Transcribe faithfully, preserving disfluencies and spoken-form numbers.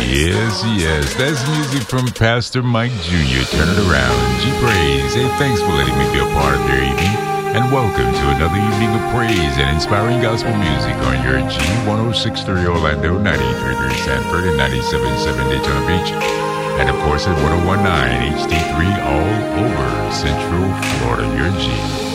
Yes, yes, that's music from Pastor Mike Junior Turn it around. G Praise. Hey, thanks for letting me be a part of your evening. And welcome to another evening of praise and inspiring gospel music on your G one oh six point three Orlando, ninety-three point three Sanford, and ninety-seven point seven Daytona Beach. And of course at one oh one point nine H D three all over Central Florida, your G.